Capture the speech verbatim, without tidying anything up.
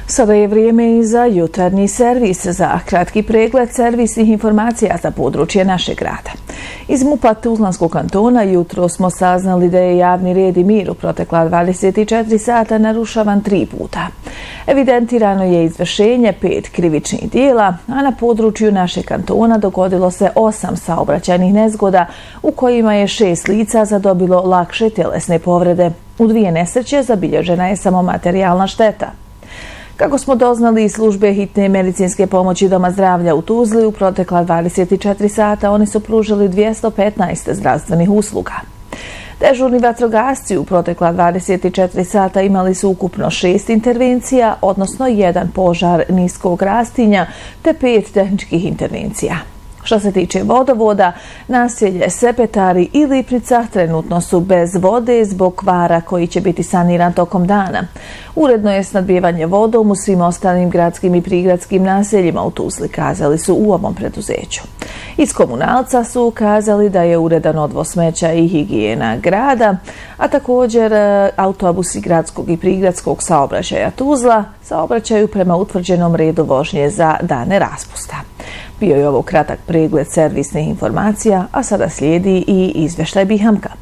Sada je vrijeme i za jutarnji servis, za kratki pregled servisnih informacija za područje našeg grada. Iz MUP-a Tuzlanskog kantona jutro smo saznali da je javni red i mir u protekla dvadeset četiri sata narušavan tri puta. Evidentirano je izvršenje pet krivičnih dijela, a na području našeg kantona dogodilo se osam saobraćajnih nezgoda u kojima je šest lica zadobilo lakše tjelesne povrede. U dvije nesreće zabilježena je samo materijalna šteta. Kako smo doznali iz službe hitne medicinske pomoći Doma zdravlja u Tuzli, u protekla dvadeset četiri sata oni su pružili dvjesto petnaest zdravstvenih usluga. Dežurni vatrogasci u protekla dvadeset četiri sata imali su ukupno šest intervencija, odnosno jedan požar niskog rastinja te pet tehničkih intervencija. Što se tiče vodovoda, naselje Sepetari i Lipnica trenutno su bez vode zbog kvara koji će biti saniran tokom dana. Uredno je snadbijevanje vodom u svim ostalim gradskim i prigradskim naseljima u Tuzli, kazali su u ovom preduzeću. Iz komunalca su ukazali da je uredan odvoz smeća i higijena grada, a također autobusi gradskog i prigradskog saobraćaja Tuzla saobraćaju prema utvrđenom redu vožnje za dane raspusta. Bio je ovo kratak pregled servisnih informacija, a sada slijedi i izvještaj Bihamka.